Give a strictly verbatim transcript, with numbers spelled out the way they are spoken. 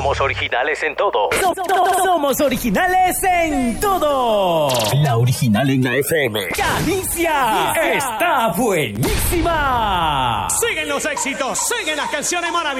Somos originales en todo. So- so- Somos originales en todo. La original en la F M. Galicia está buenísima. Siguen los éxitos, siguen las canciones maravillosas.